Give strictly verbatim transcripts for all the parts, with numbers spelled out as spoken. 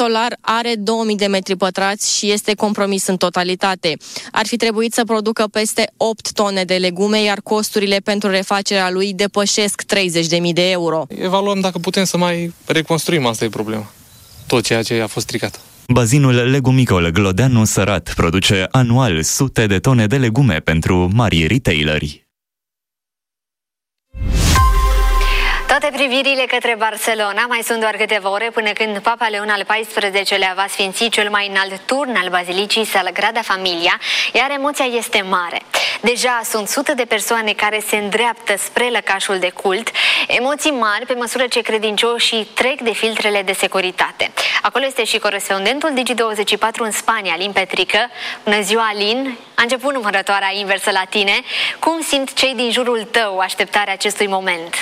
solar are două mii de metri pătrați și este compromis în totalitate. Ar fi trebuit să producă peste opt tone de legume, iar costurile pentru refacerea lui depășesc treizeci de mii de euro. Evaluăm dacă putem să mai reconstruim, asta e problema. Tot ceea ce a fost stricat. Bazinul legumicol Glodeanu Sărat produce anual sute de tone de legume pentru mari retaileri. Toate privirile către Barcelona, mai sunt doar câteva ore până când Papa Leon al paisprezecelea-lea va sfinți cel mai înalt turn al Bazilicii Sagrada Familia, iar emoția este mare. Deja sunt sute de persoane care se îndreaptă spre lăcașul de cult, emoții mari pe măsură ce credincioșii trec de filtrele de securitate. Acolo este și corespondentul Digi douăzeci și patru în Spania, Alin Petrică. Bună ziua, Alin! A început numărătoarea inversă la tine. Cum simt cei din jurul tău așteptarea acestui moment?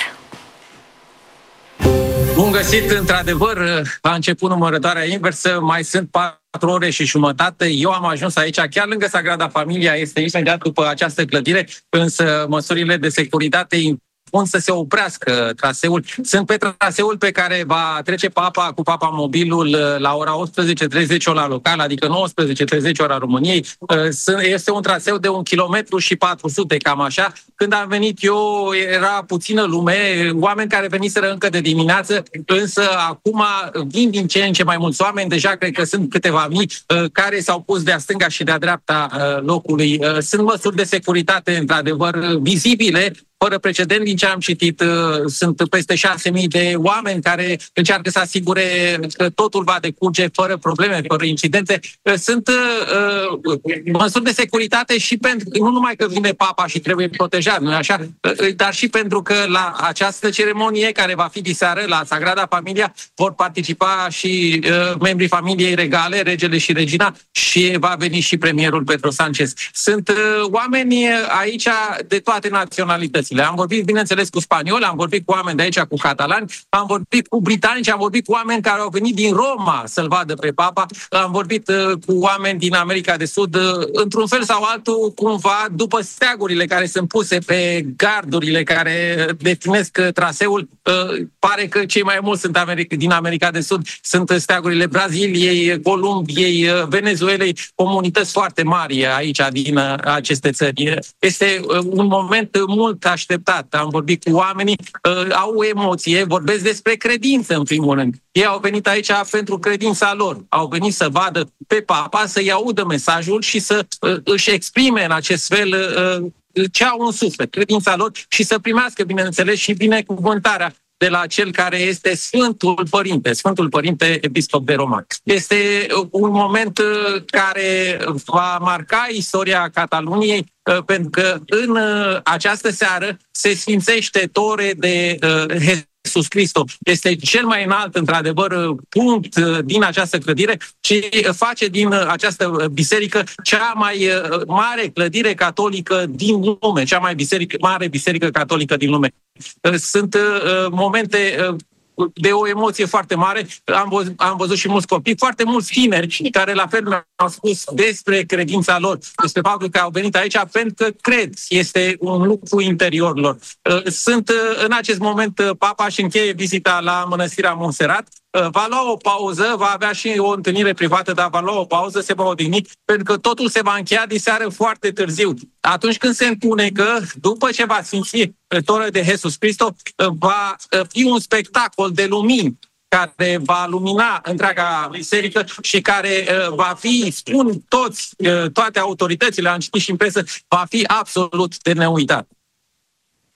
Bun găsit, într-adevăr, a început numărătoarea inversă, mai sunt patru ore și jumătate. Eu am ajuns aici, chiar lângă Sagrada Familia, este imediat după această clădire, însă măsurile de securitate impun să se oprească traseul. Sunt pe traseul pe care va trece Papa cu Papa mobilul la ora optsprezece treizeci ora local, adică nouăsprezece treizeci ora României. Este un traseu de un kilometru și patru sute, cam așa. Când am venit eu, era puțină lume, oameni care veniseră încă de dimineață, însă acum vin din ce în ce mai mulți oameni, deja cred că sunt câteva mii care s-au pus de-a stânga și de-a dreapta locului. Sunt măsuri de securitate, într-adevăr, vizibile, fără precedent. Din ce am citit, sunt peste șase mii de oameni care încearcă să asigure că totul va decurge fără probleme, fără incidente. Sunt uh, măsuri de securitate și pentru, nu numai că vine Papa și trebuie protejat, nu-i așa? Dar și pentru că la această ceremonie care va fi diseară la Sagrada Familia vor participa și uh, membrii familiei regale, regele și regina, și va veni și premierul Pedro Sánchez. Sunt uh, oameni aici de toate naționalitățile. Am vorbit, bineînțeles, cu spanioli, am vorbit cu oameni de aici, cu catalani, am vorbit cu britanici, am vorbit cu oameni care au venit din Roma să-l vadă pe Papa, am vorbit uh, cu oameni din America de Sud, uh, într-un fel sau altul, cumva, după steagurile care sunt puse pe gardurile care definesc uh, traseul, uh, pare că cei mai mulți sunt America, din America de Sud, sunt steagurile Braziliei, Columbiei, uh, Venezuelei, comunități foarte mari aici din uh, aceste țări. Este uh, un moment uh, mult așteptat. Am vorbit cu oamenii, uh, au emoție, vorbesc despre credință în primul rând. Ei au venit aici pentru credința lor. Au venit să vadă pe Papa, să-i audă mesajul și să uh, își exprime în acest fel uh, ce au în suflet, credința lor, și să primească, bineînțeles, și binecuvântarea de la cel care este Sfântul Părinte, Sfântul Părinte Episcop de Roma. Este un moment care va marca istoria Cataluniei, pentru că în această seară se sfințește Tore de Jesus Cristo. Este cel mai înalt, într-adevăr, punct din această clădire și face din această biserică cea mai mare clădire catolică din lume, cea mai biserică, mare biserică catolică din lume. Sunt uh, momente uh, de o emoție foarte mare. Am văzut, am văzut și mulți copii, foarte mulți tineri care la fel mi-au spus despre credința lor, despre faptul că au venit aici pentru că cred, este un lucru interior lor. Uh, sunt uh, în acest moment uh, Papa și încheie vizita la Mănăstirea Montserrat. Va lua o pauză, va avea și o întâlnire privată, dar va lua o pauză, se va odihni, pentru că totul se va încheia diseară foarte târziu. Atunci când se întunecă, după ce va sfinți Torre de Jesus Cristo, va fi un spectacol de lumini care va lumina întreaga biserică și care uh, va fi, spun toți, uh, toate autoritățile, am citit și în presă, va fi absolut de neuitat.